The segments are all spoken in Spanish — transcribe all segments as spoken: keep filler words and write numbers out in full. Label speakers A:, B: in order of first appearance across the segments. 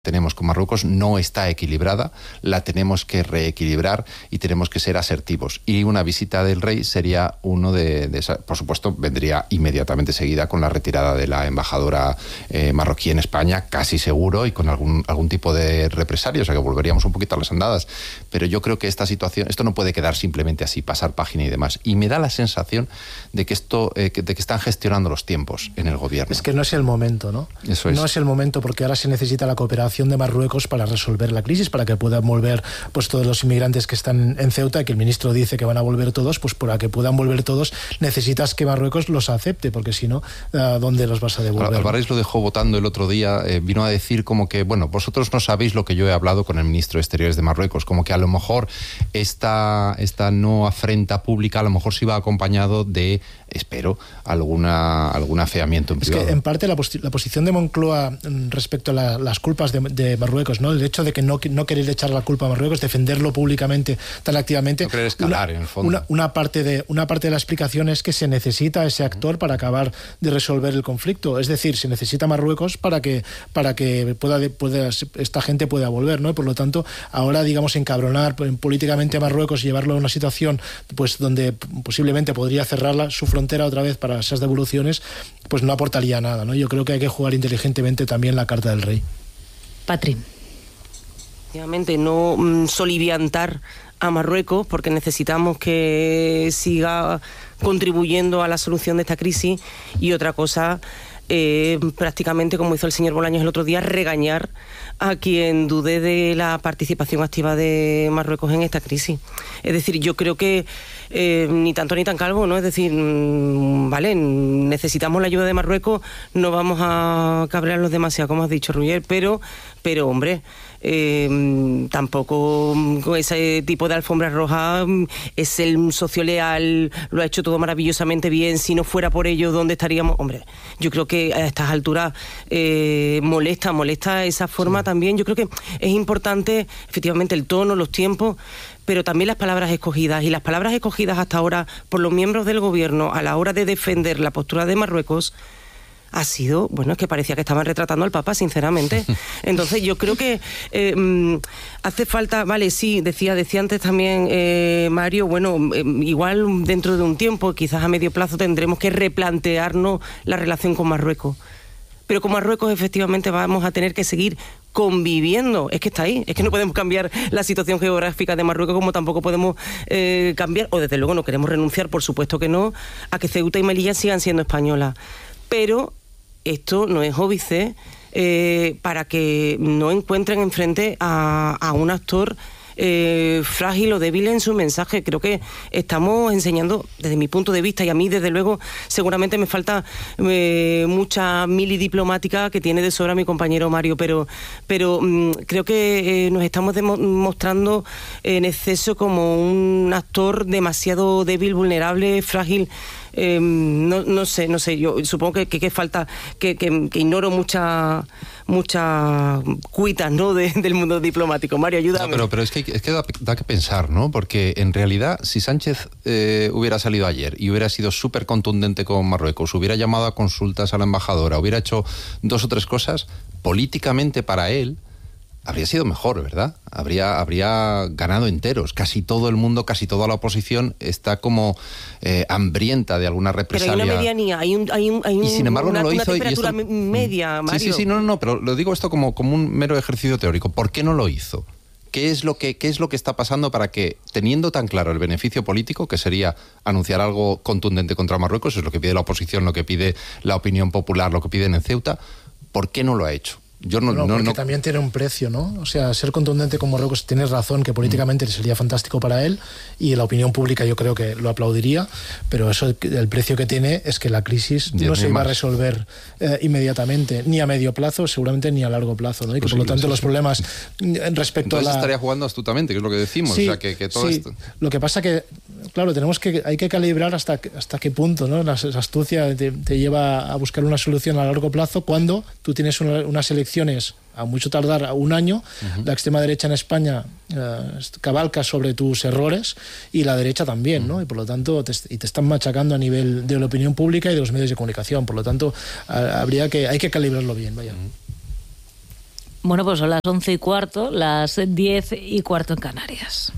A: tenemos con Marruecos no está equilibrada, la tenemos que reequilibrar y tenemos que ser asertivos. Y una visita del rey sería uno de, de esas, por supuesto, vendría inmediatamente seguida con la retirada de la embajadora eh, marroquí en España, casi seguro, y con algún, algún tipo de represalia, o sea que volveríamos un poquito a las andadas. Pero yo creo que esta situación, esto no puede quedar simplemente así, pasar página y demás. Y me da la sensación de que esto, eh, de que están gestionando los tiempos en el gobierno.
B: Es que no es el momento, ¿no?
A: Eso es.
B: No es el momento, porque ahora se necesita la cooperación de Marruecos para resolver la crisis, para que puedan volver pues todos los inmigrantes que están en Ceuta, que el ministro dice que van a volver todos, pues para que puedan volver todos necesitas que Marruecos los acepte, porque si no, ¿dónde los vas a devolver?
A: Álvarez lo dejó votando el otro día, eh, vino a decir como que, bueno, vosotros no sabéis lo que yo he hablado con el ministro de Exteriores de Marruecos, como que a lo mejor esta, esta no afrenta pública a lo mejor se iba acompañado de, espero, alguna algún afeamiento en privado.
B: Es que en parte la, posi- la posición de Moncloa respecto a la, las culpas de, de Marruecos, ¿no? El hecho de que no, no querer echar la culpa a Marruecos, defenderlo públicamente tan activamente.
A: No querer escalar,
B: una,
A: en el fondo.
B: Una, una, parte de, una parte de la explicación es que se necesita ese actor para acabar de resolver el conflicto. Es decir, se necesita Marruecos para que, para que pueda, pueda, esta gente pueda volver, ¿no? Y por lo tanto, ahora, digamos, encabronar políticamente a Marruecos y llevarlo a una situación pues donde posiblemente podría cerrar su frontera otra vez para esas devoluciones, pues no aportaría nada, ¿no? Yo creo que hay que jugar inteligentemente también la carta del rey.
C: Patri.
D: Obviamente no mm, soliviantar a Marruecos, porque necesitamos que siga contribuyendo a la solución de esta crisis, y otra cosa, eh, prácticamente como hizo el señor Bolaños el otro día, regañar a quien dude de la participación activa de Marruecos en esta crisis. Es decir, yo creo que eh, ni tanto ni tan calvo, ¿no? Es decir, mmm, vale, necesitamos la ayuda de Marruecos, no vamos a cabrearlos demasiado, como has dicho, Ruller, pero, pero hombre, eh, tampoco con ese tipo de alfombra roja es el socio leal, lo ha hecho todo maravillosamente bien, si no fuera por ello, ¿dónde estaríamos? Hombre, yo creo que a estas alturas eh, molesta, molesta esa forma sí. También. Yo creo que es importante, efectivamente, el tono, los tiempos, pero también las palabras escogidas, y las palabras escogidas hasta ahora por los miembros del gobierno a la hora de defender la postura de Marruecos ha sido, bueno, es que parecía que estaban retratando al Papa, sinceramente. Entonces yo creo que eh, hace falta, vale, sí, decía, decía antes también eh, Mario, bueno, eh, igual dentro de un tiempo, quizás a medio plazo, tendremos que replantearnos la relación con Marruecos. Pero con Marruecos efectivamente vamos a tener que seguir conviviendo, es que está ahí, es que no podemos cambiar la situación geográfica de Marruecos, como tampoco podemos eh, cambiar, o desde luego no queremos renunciar, por supuesto que no, a que Ceuta y Melilla sigan siendo españolas. Pero esto no es óbice eh, para que no encuentren enfrente a, a un actor eh, frágil o débil en su mensaje. Creo que estamos enseñando, desde mi punto de vista, y a mí desde luego seguramente me falta eh, mucha mili diplomática que tiene de sobra mi compañero Mario, pero, pero mm, creo que eh, nos estamos mostrando en exceso como un actor demasiado débil, vulnerable, frágil. Eh, no, no sé, no sé, yo supongo que, que, que falta, que, que, que ignoro mucha muchas cuitas, ¿no? De, del mundo diplomático. Mario, ayúdame.
A: No, pero, pero es que, es que da, da que pensar, ¿no? Porque en realidad, si Sánchez eh, hubiera salido ayer y hubiera sido súper contundente con Marruecos, hubiera llamado a consultas a la embajadora, hubiera hecho dos o tres cosas, políticamente para él habría sido mejor, ¿verdad? Habría, habría ganado enteros. Casi todo el mundo, casi toda la oposición está como eh, hambrienta de alguna represalia.
D: Pero hay una medianía, hay un, hay un, hay un,
A: y sin embargo
D: una,
A: no lo
D: una
A: hizo.
D: temperatura
A: y esto,
D: media, Mario.
A: Sí, sí, sí, no, no, no, pero lo digo esto como, como un mero ejercicio teórico. ¿Por qué no lo hizo? ¿Qué es lo que, qué es lo que está pasando para que, teniendo tan claro el beneficio político, que sería anunciar algo contundente contra Marruecos, es lo que pide la oposición, lo que pide la opinión popular, lo que piden en Ceuta, ¿por qué no lo ha hecho? Yo no,
B: no,
A: no,
B: porque
A: no...
B: también tiene un precio, ¿no? O sea, ser contundente con Marruecos, tienes razón que políticamente sería fantástico para él, y la opinión pública yo creo que lo aplaudiría, pero eso, el precio que tiene es que la crisis no se iba a resolver eh, inmediatamente, ni a medio plazo, seguramente ni a largo plazo, ¿no? Y que
A: pues
B: por lo
A: sí,
B: tanto
A: sí,
B: los
A: sí.
B: problemas respecto
A: Entonces
B: a la...
A: estaría jugando astutamente, que es lo que decimos,
B: sí,
A: o sea, que, que todo
B: sí.
A: esto...
B: Lo que pasa que, claro, tenemos que, hay que calibrar hasta, hasta qué punto, ¿no? La, la astucia te, te lleva a buscar una solución a largo plazo cuando tú tienes una, unas elecciones a mucho tardar a un año, uh-huh. La extrema derecha en España eh, cabalca sobre tus errores y la derecha también, uh-huh. ¿no? Y por lo tanto te, y te están machacando a nivel de la opinión pública y de los medios de comunicación. Por lo tanto, a, habría que hay que calibrarlo bien, vaya. Uh-huh.
C: Bueno, pues son las once y cuarto, las diez y cuarto en Canarias.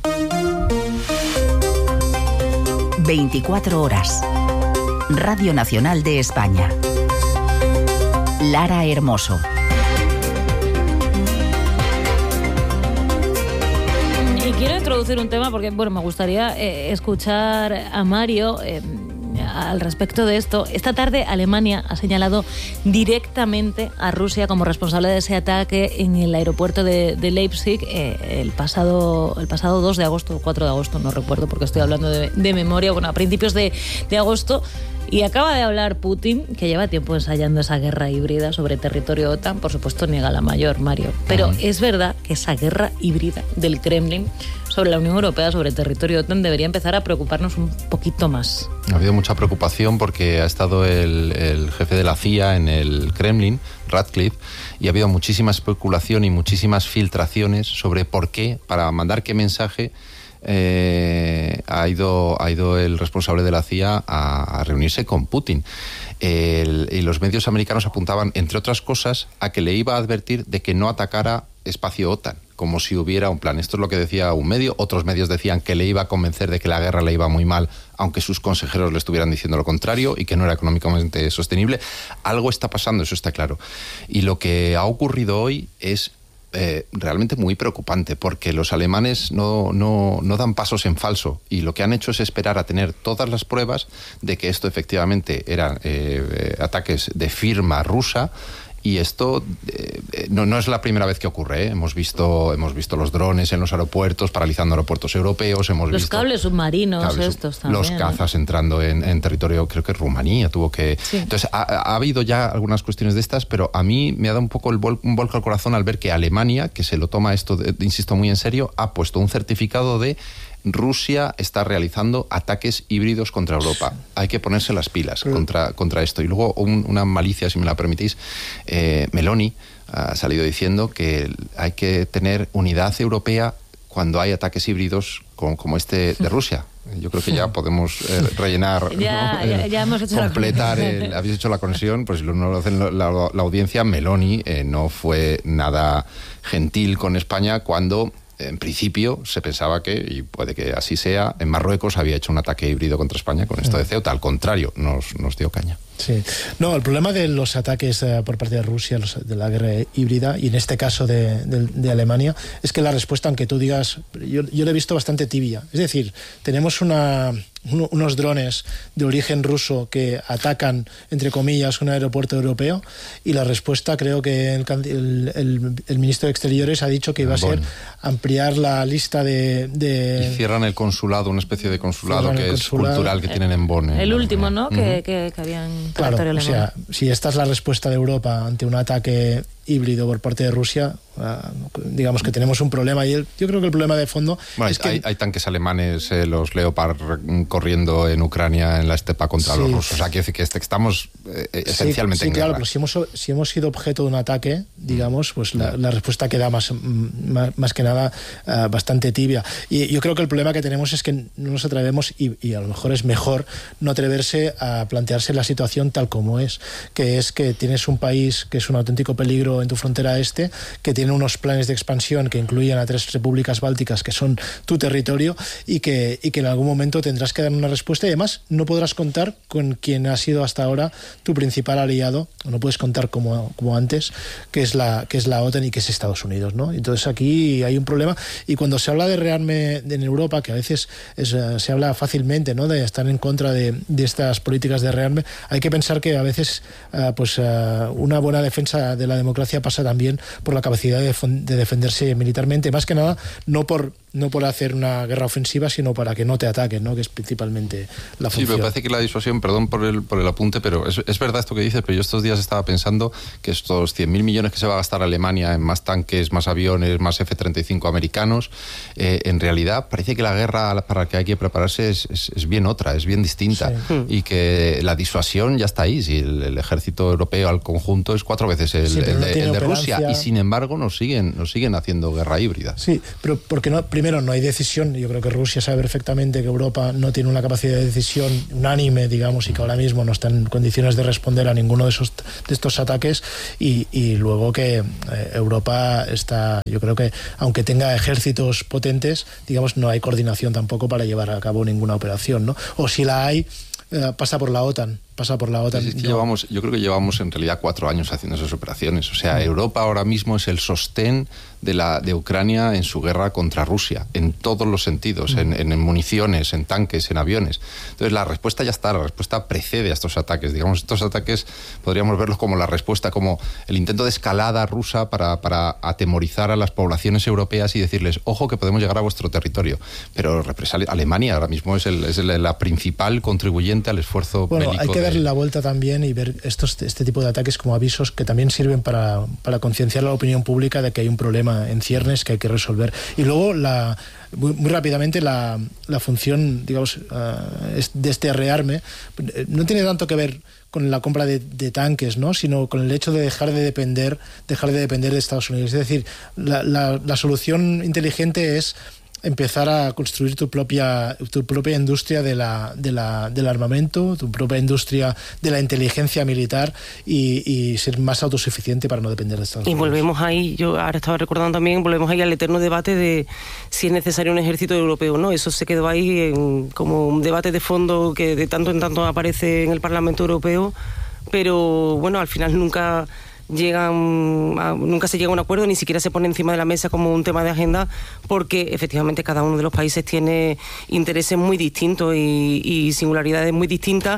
E: veinticuatro horas. Radio Nacional de España. Lara Hermoso.
C: Y quiero introducir un tema porque, bueno, me gustaría eh, escuchar a Mario eh, al respecto de esto. Esta tarde Alemania ha señalado directamente a Rusia como responsable de ese ataque en el aeropuerto de, de Leipzig eh, el pasado el pasado dos de agosto o cuatro de agosto, no recuerdo porque estoy hablando de, de memoria, bueno, a principios de, de agosto. Y acaba de hablar Putin, que lleva tiempo ensayando esa guerra híbrida sobre territorio OTAN. Por supuesto, niega la mayor, Mario. Pero uh-huh. es verdad que esa guerra híbrida del Kremlin sobre la Unión Europea, sobre el territorio OTAN, debería empezar a preocuparnos un poquito más.
A: Ha habido mucha preocupación porque ha estado el, el jefe de la C I A en el Kremlin, Ratcliffe, y ha habido muchísima especulación y muchísimas filtraciones sobre por qué, para mandar qué mensaje Eh, ha ido ha ido el responsable de la C I A a, a reunirse con Putin. El, y los medios americanos apuntaban, entre otras cosas, a que le iba a advertir de que no atacara espacio OTAN, como si hubiera un plan. Esto es lo que decía un medio. Otros medios decían que le iba a convencer de que la guerra le iba muy mal, aunque sus consejeros le estuvieran diciendo lo contrario y que no era económicamente sostenible. Algo está pasando, eso está claro. Y lo que ha ocurrido hoy es Eh, realmente muy preocupante, porque los alemanes no, no, no dan pasos en falso, y lo que han hecho es esperar a tener todas las pruebas de que esto efectivamente eran eh, eh, ataques de firma rusa. Y esto eh, no, no es la primera vez que ocurre, ¿eh? Hemos visto hemos visto los drones en los aeropuertos, paralizando aeropuertos europeos. Hemos
C: los
A: visto
C: cables submarinos
A: cables,
C: estos también.
A: Los cazas, ¿eh? Entrando en, en territorio, creo que Rumanía tuvo que... Sí. Entonces, ha, ha habido ya algunas cuestiones de estas, pero a mí me ha dado un poco el vol, un volco al corazón al ver que Alemania, que se lo toma esto, de, insisto, muy en serio, ha puesto un certificado de Rusia está realizando ataques híbridos contra Europa. Hay que ponerse las pilas contra, contra esto. Y luego un, una malicia, si me la permitís, eh, Meloni ha salido diciendo que hay que tener unidad europea cuando hay ataques híbridos como, como este de Rusia. Yo creo que ya podemos eh, rellenar,
C: ya, ¿no? ya, ya hemos hecho
A: completar,
C: la
A: el, habéis hecho la conexión, pues si no lo hacen la, la, la audiencia. Meloni eh, no fue nada gentil con España cuando en principio se pensaba que, y puede que así sea, en Marruecos había hecho un ataque híbrido contra España con esto de Ceuta. Al contrario, nos, nos dio caña.
B: Sí. No, el problema de los ataques eh, por parte de Rusia, los, de la guerra híbrida, y en este caso de, de, de Alemania, es que la respuesta, aunque tú digas, yo, yo la he visto bastante tibia. Es decir, tenemos una... unos drones de origen ruso que atacan, entre comillas, un aeropuerto europeo, y la respuesta, creo que el, el, el, el ministro de Exteriores ha dicho que iba a ser ampliar la lista de... de
A: y cierran el consulado, una especie de consulado que es cultural que tienen en Bonn.
C: El
A: ¿no?
C: último, ¿no? Uh-huh. que, que, que habían territorio alemán.
B: Claro, o sea, si esta es la respuesta de Europa ante un ataque híbrido por parte de Rusia, uh, digamos que tenemos un problema. Y el, yo creo que el problema de fondo
A: bueno,
B: es
A: hay,
B: que...
A: hay tanques alemanes, eh, los Leopard, corriendo en Ucrania, en la estepa contra sí. los rusos. O sea, quiere decir que estamos eh, esencialmente
B: sí, sí,
A: en
B: claro,
A: guerra.
B: pero si hemos, si hemos sido objeto de un ataque, digamos, pues la, la respuesta queda más, más, más que nada uh, bastante tibia. Y yo creo que el problema que tenemos es que no nos atrevemos, y, y a lo mejor es mejor no atreverse a plantearse la situación tal como es, que es que tienes un país que es un auténtico peligro en tu frontera este, que tiene unos planes de expansión que incluyen a tres repúblicas bálticas que son tu territorio, y que, y que en algún momento tendrás que dar una respuesta, y además no podrás contar con quien ha sido hasta ahora tu principal aliado, o no puedes contar como, como antes, que es la que es la OTAN y que es Estados Unidos, ¿no? Entonces aquí hay un problema, y cuando se habla de rearme en Europa, que a veces es, se habla fácilmente, ¿no?, de estar en contra de, de estas políticas de rearme, hay que pensar que a veces uh, pues uh, una buena defensa de la democracia pasa también por la capacidad de, de defenderse militarmente, más que nada no por no por hacer una guerra ofensiva, sino para que no te ataquen, ¿no?, que es principalmente la función.
A: Sí, pero parece que la disuasión, perdón por el, por el apunte, pero es, es verdad esto que dices, pero yo estos días estaba pensando que estos cien mil millones que se va a gastar Alemania en más tanques, más aviones, más F treinta y cinco americanos, eh, en realidad parece que la guerra para la que hay que prepararse es, es, es bien otra, es bien distinta, sí. Y que la disuasión ya está ahí. Si el, el ejército europeo al conjunto es cuatro veces el, sí, el, no el de, el de Rusia, y sin embargo nos siguen, nos siguen haciendo guerra híbrida.
B: Sí, pero porque no... primero, no hay decisión. Yo creo que Rusia sabe perfectamente que Europa no tiene una capacidad de decisión unánime, digamos, y que ahora mismo no está en condiciones de responder a ninguno de esos de estos ataques. Y, y luego que eh, Europa está, yo creo que aunque tenga ejércitos potentes, digamos, no hay coordinación tampoco para llevar a cabo ninguna operación, ¿no? O si la hay, eh, pasa por la OTAN. pasa por la OTAN.
A: Sí, es que
B: no.
A: llevamos, yo creo que llevamos en realidad cuatro años haciendo esas operaciones. O sea, Europa ahora mismo es el sostén de la de Ucrania en su guerra contra Rusia, en todos los sentidos, mm. en, en, en municiones, en tanques, en aviones. Entonces la respuesta ya está, la respuesta precede a estos ataques. Digamos, estos ataques podríamos verlos como la respuesta, como el intento de escalada rusa para, para atemorizar a las poblaciones europeas y decirles, ojo que podemos llegar a vuestro territorio. Pero represalia, Alemania ahora mismo es, el, es el, la principal contribuyente al esfuerzo
B: bueno,
A: bélico.
B: Hay que
A: de...
B: darle la vuelta también y ver estos, este tipo de ataques como avisos que también sirven para, para concienciar a la opinión pública de que hay un problema en ciernes que hay que resolver. Y luego, la, muy, muy rápidamente, la, la función, digamos, uh, de este rearme no tiene tanto que ver con la compra de, de tanques, ¿no? Sino con el hecho de dejar de depender, dejar de depender de Estados Unidos. Es decir, la, la, la solución inteligente es empezar a construir tu propia tu propia industria de la, de la, del armamento, tu propia industria de la inteligencia militar y, y ser más autosuficiente para no depender de Estados Unidos.
D: Y volvemos ahí, yo ahora estaba recordando también, volvemos ahí al eterno debate de si es necesario un ejército europeo, ¿no? Eso se quedó ahí en, como un debate de fondo que de tanto en tanto aparece en el Parlamento Europeo, pero bueno, al final nunca... llegan a, nunca se llega a un acuerdo, ni siquiera se pone encima de la mesa como un tema de agenda, porque efectivamente cada uno de los países tiene intereses muy distintos y, y singularidades muy distintas,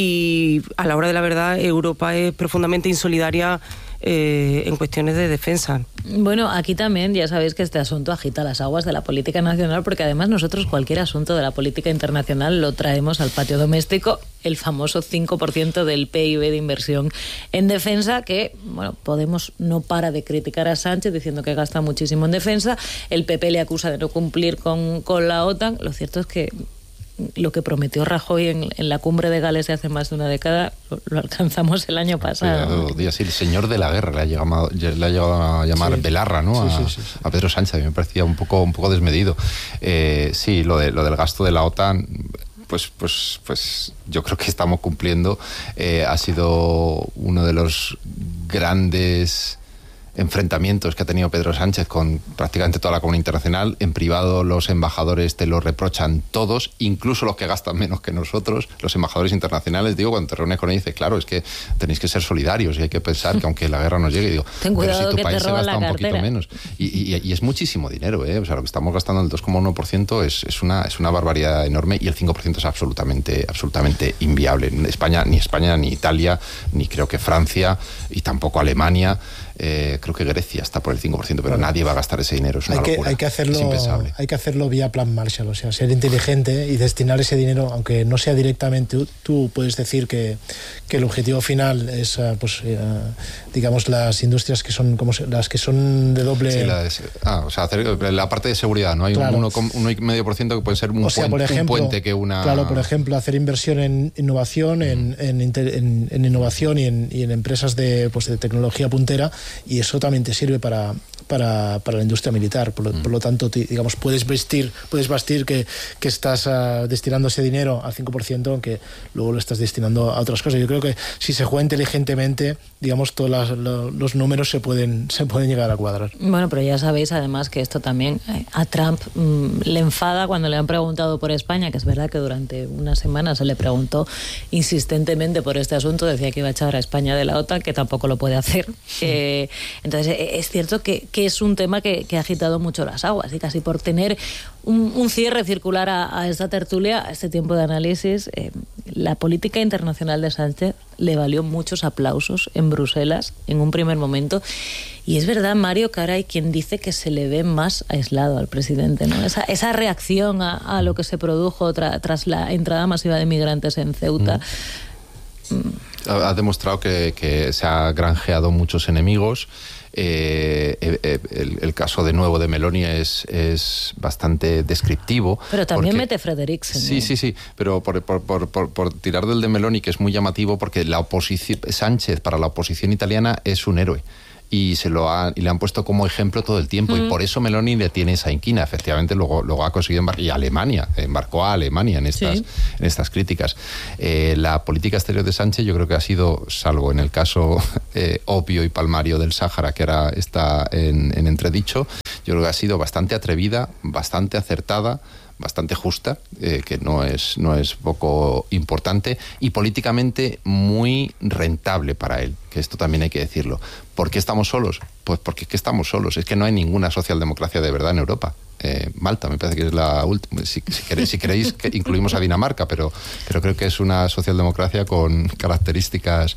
D: y a la hora de la verdad Europa es profundamente insolidaria Eh, en cuestiones de defensa.
C: Bueno, aquí también ya sabéis que este asunto agita las aguas de la política nacional, porque además nosotros cualquier asunto de la política internacional lo traemos al patio doméstico, el famoso cinco por ciento del P I B de inversión en defensa, que, bueno, Podemos no para de criticar a Sánchez diciendo que gasta muchísimo en defensa, el P P le acusa de no cumplir con, con la OTAN. Lo cierto es que lo que prometió Rajoy en, en la cumbre de Gales de hace más de una década lo, lo alcanzamos el año pasado.
A: Sí, días, sí, el señor de la guerra le ha llegado, le ha llegado a llamar sí. Belarra, ¿no? Sí, a, sí, sí, sí. a Pedro Sánchez. A mí me parecía un poco, un poco desmedido. Eh, sí, lo, de, lo del gasto de la OTAN, pues, pues, pues yo creo que estamos cumpliendo. Eh, ha sido uno de los grandes enfrentamientos que ha tenido Pedro Sánchez con prácticamente toda la comunidad internacional. En privado los embajadores te lo reprochan todos, incluso los que gastan menos que nosotros, los embajadores internacionales. Digo, cuando te reúnes con ellos, dice, claro, es que tenéis que ser solidarios y hay que pensar que aunque la guerra nos llegue, digo,
C: ten cuidado,
A: pero si tu
C: que
A: país
C: te
A: se
C: roban
A: gasta
C: la
A: un poquito
C: cartera.
A: menos. Y, y, y es muchísimo dinero, ¿eh? O sea, lo que estamos gastando el dos coma uno por ciento es, es, una, es una barbaridad enorme, y el cinco por ciento es absolutamente, absolutamente inviable. España, ni España, ni Italia, ni creo que Francia, y tampoco Alemania. Eh, creo que Grecia está por el cinco por ciento, pero bueno, nadie va a gastar ese dinero, es una
B: hay que,
A: locura,
B: hay que hacerlo,
A: es impensable.
B: Hay que hacerlo vía Plan Marshall, o sea, ser inteligente y destinar ese dinero, aunque no sea directamente, tú, tú puedes decir que, que el objetivo final es, pues, eh, digamos, las industrias que son como las que son de doble...
A: Sí, la, de, ah, o sea, hacer la parte de seguridad, ¿no? Hay
B: claro.
A: un uno y medio por ciento que puede ser un,
B: o sea,
A: puente,
B: por ejemplo,
A: un puente que una...
B: Claro, por ejemplo, hacer inversión en innovación, mm. en, en, en, en innovación y en, y en empresas de, pues, de tecnología puntera, y eso también te sirve para, para, para la industria militar. Por lo, mm. por lo tanto, te, digamos, puedes vestir, puedes bastir que, que estás uh, destinando ese dinero al cinco por ciento, aunque luego lo estás destinando a otras cosas. Yo creo que si se juega inteligentemente, digamos, todos las, los, los números se pueden, se pueden llegar a cuadrar.
C: Bueno, pero ya sabéis además que esto también eh, a Trump mmm, le enfada cuando le han preguntado por España, que es verdad que durante una semana se le preguntó insistentemente por este asunto, decía que iba a echar a España de la OTAN, que tampoco lo puede hacer. Sí. Eh, entonces, es cierto que, que es un tema que, que ha agitado mucho las aguas, y casi por tener un, un cierre circular a, a esta tertulia, a este tiempo de análisis, eh, la política internacional de Sánchez le valió muchos aplausos en Bruselas en un primer momento. Y es verdad, Mario, que ahora hay quien dice que se le ve más aislado al presidente, ¿no? Esa, esa reacción a, a lo que se produjo tra, tras la entrada masiva de migrantes en Ceuta. Mm.
A: Mm. Ha demostrado que, que se ha granjeado muchos enemigos. Eh, eh, el, el caso de nuevo de Meloni es, es bastante descriptivo.
C: Pero también
A: porque,
C: mete Frederiksen.
A: Sí, ¿eh? sí, sí, pero por, por, por, por, por tirar del de Meloni, que es muy llamativo, porque la oposición, Sánchez para la oposición italiana es un héroe. y se lo han, y le han puesto como ejemplo todo el tiempo, mm. y por eso Meloni le tiene esa inquina. Efectivamente, luego, luego ha conseguido embarcar, y Alemania, embarcó a Alemania en estas, sí. en estas críticas. Eh, la política exterior de Sánchez yo creo que ha sido, salvo en el caso eh, obvio y palmario del Sáhara, que ahora está en, en entredicho, yo creo que ha sido bastante atrevida, bastante acertada, bastante justa, eh, que no es, no es poco importante, y políticamente muy rentable para él, que esto también hay que decirlo. ¿Por qué estamos solos? Pues porque es que estamos solos, es que no hay ninguna socialdemocracia de verdad en Europa. Eh, Malta me parece que es la última, si, si, queréis, si queréis que incluimos a Dinamarca, pero, pero creo que es una socialdemocracia con características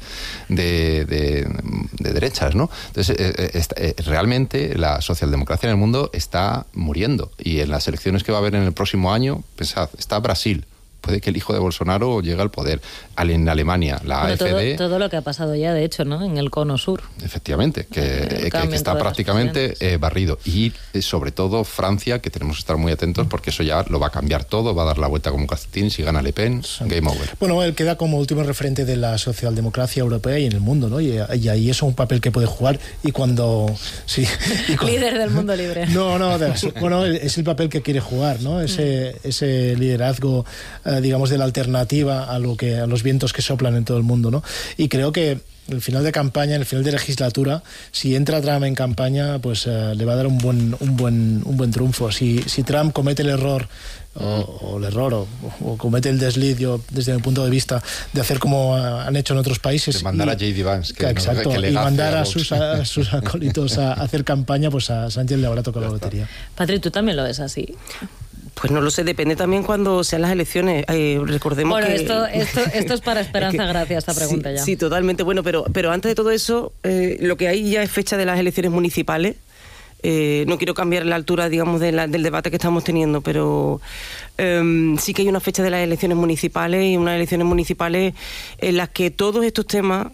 A: de, de, de derechas, ¿no? Entonces, eh, eh, realmente la socialdemocracia en el mundo está muriendo, y en las elecciones que va a haber en el próximo año, pensad, está Brasil. Puede que el hijo de Bolsonaro llegue al poder. En Alemania, la
C: bueno,
A: A F D...
C: Todo, todo lo que ha pasado ya, de hecho, ¿no? En el cono sur.
A: Efectivamente, que, eh, que, que está prácticamente eh, barrido. Y eh, sobre todo Francia, que tenemos que estar muy atentos, porque eso ya lo va a cambiar todo, va a dar la vuelta como calcetín. Si gana Le Pen, sí. Game over.
B: Bueno, él queda como último referente de la socialdemocracia europea y en el mundo, ¿no? Y, y ahí es un papel que puede jugar. Y cuando... Sí, y cuando,
C: líder del mundo libre.
B: No, no, de las, bueno, es el papel que quiere jugar, ¿no? Ese, mm. ese liderazgo... digamos, de la alternativa a lo que a los vientos que soplan en todo el mundo, ¿no? Y creo que el final de campaña, el final de legislatura, si entra Trump en campaña, pues uh, le va a dar un buen un buen un buen triunfo. Si si Trump comete el error o, o el error o, o comete el desliz, yo, desde mi punto de vista, de hacer como uh, han hecho en otros países,
A: de mandar y, a J D Vance, que,
B: que, exacto,
A: que le
B: y mandar a, a sus a, a sus acólitos a, a hacer campaña, pues a Sánchez le habrá tocado la lotería.
C: Patri, ¿tú también lo ves así?
D: Pues no lo sé, depende también cuando sean las elecciones. Eh, recordemos
C: bueno,
D: que...
C: Bueno, esto, esto, esto es para Esperanza es que, Gracia, esta pregunta
D: sí,
C: ya.
D: Sí, totalmente. Bueno, pero, pero antes de todo eso, eh, lo que hay ya es fecha de las elecciones municipales. Eh, no quiero cambiar la altura, digamos, de la, del debate que estamos teniendo, pero eh, sí que hay una fecha de las elecciones municipales y unas elecciones municipales en las que todos estos temas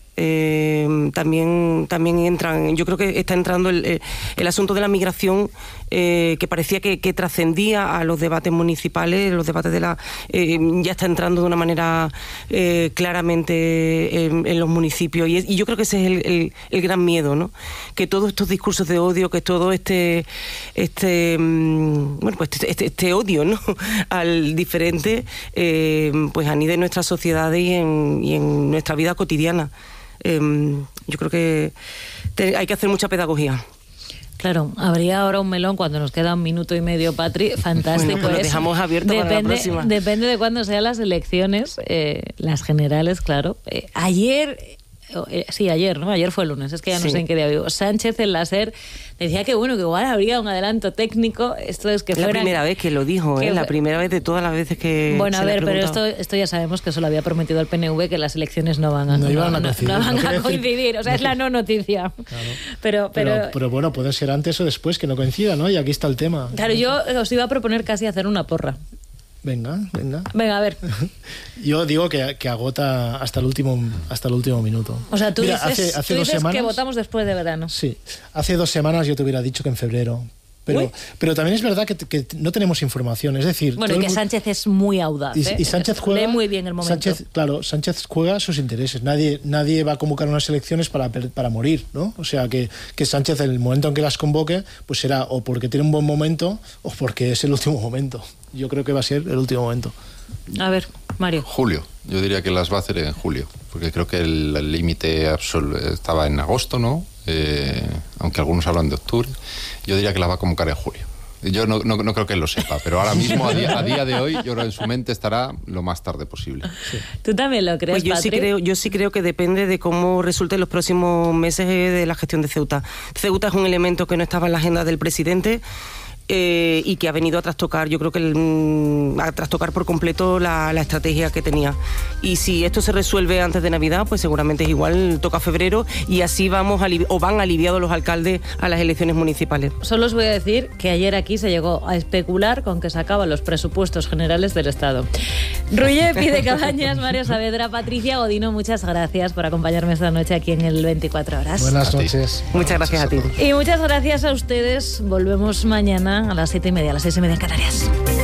D: eh, también, también entran. Yo creo que está entrando el, el asunto de la migración, eh, que parecía que, que trascendía a los debates municipales, los debates de la... Eh, ya está entrando de una manera eh, claramente en, en los municipios, y, es, y yo creo que ese es el, el, el gran miedo, ¿no? Que todos estos discursos de odio, que todo este este bueno pues este, este, este odio, ¿no?, al diferente, eh, pues anide en nuestras sociedades y en, y en nuestra vida cotidiana. Eh, yo creo que te, hay que hacer mucha pedagogía.
C: Claro, habría ahora un melón cuando nos queda un minuto y medio, Patri, fantástico.
D: Bueno, pues lo dejamos abierto depende, para la próxima.
C: Depende de cuándo sean las elecciones, eh, las generales, claro. Eh, ayer... Sí, ayer, ¿no? Ayer fue el lunes, es que ya no sí. sé en qué día vivo. Sánchez en la SER decía que bueno, que igual habría un adelanto técnico. Esto es que
D: es
C: fueran,
D: la primera vez que lo dijo, que ¿eh? La primera vez de todas las veces que
C: bueno,
D: se
C: a ver,
D: le
C: pero esto, esto ya sabemos que eso lo había prometido el P N V, que las elecciones no van a,
B: no,
C: no,
B: a,
C: no,
B: coincidir,
C: no van
B: no
C: a coincidir, o sea, es la no noticia.
B: Claro.
C: Pero, pero,
B: pero, pero bueno, puede ser antes o después, que no coincida, ¿no? Y aquí está el tema.
C: Claro, yo os iba a proponer casi hacer una porra.
B: Venga, venga.
C: Venga, a ver.
B: Yo digo que, que agota hasta el último hasta el último minuto.
C: O sea, tú
B: Mira,
C: dices,
B: hace, hace
C: tú
B: dos
C: dices
B: semanas,
C: que votamos después de verano.
B: Sí, hace dos semanas yo te hubiera dicho que en febrero. Pero, pero también es verdad que, que no tenemos información, es decir...
C: Bueno, y que Sánchez es muy audaz,
B: y,
C: ¿eh?
B: y Sánchez juega...
C: Lee muy bien el momento.
B: Sánchez, claro, Sánchez juega sus intereses. Nadie, nadie va a convocar unas elecciones para, para morir, ¿no? O sea, que, que Sánchez, en el momento en que las convoque, pues será o porque tiene un buen momento o porque es el último momento. Yo creo que va a ser el último momento.
C: A ver, Mario.
A: Julio. Yo diría que las va a hacer en julio, porque creo que el límite estaba en agosto, ¿no? Eh, aunque algunos hablan de octubre. Yo diría que las va a convocar en julio. Yo no, no, no creo que él lo sepa, pero ahora mismo, a día, a día de hoy, yo creo que en su mente estará lo más tarde posible.
C: Sí. ¿Tú también lo crees,
D: pues yo
C: Patrick?
D: sí creo, yo sí creo que depende de cómo resulten los próximos meses de la gestión de Ceuta. Ceuta es un elemento que no estaba en la agenda del presidente, Eh, y que ha venido a trastocar, yo creo que el, a trastocar por completo la, la estrategia que tenía. Y si esto se resuelve antes de Navidad, pues seguramente es igual, toca febrero, y así vamos alivi- o van aliviados los alcaldes a las elecciones municipales.
C: Solo os voy a decir que ayer aquí se llegó a especular con que sacaban los presupuestos generales del Estado. Ruye, Pide Cabañas, Mario Saavedra, Patricia Godino, muchas gracias por acompañarme esta noche aquí en el veinticuatro horas.
B: Buenas noches.
D: Muchas gracias a ti.
C: Y muchas gracias a ustedes. Volvemos mañana a las siete y media, a las seis y media en Canarias.